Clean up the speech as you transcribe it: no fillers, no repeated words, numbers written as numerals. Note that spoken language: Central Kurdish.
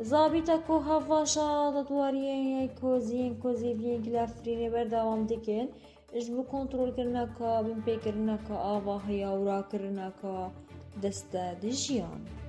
زابیتە کۆ هەڤاشا دەتوارین کۆزیین کۆزیڤین گلافرینێ بەردەوام دەکەن ji bo kontrolkirina ka, bin pêkirina ka ava heya û rakirina ka deste di jiyan.